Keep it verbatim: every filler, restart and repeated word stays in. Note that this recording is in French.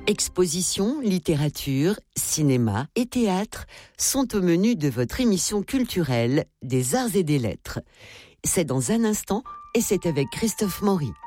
Expositions, littérature, cinéma et théâtre sont au menu de votre émission culturelle des Arts et des Lettres. C'est dans un instant et c'est avec Christophe Maury.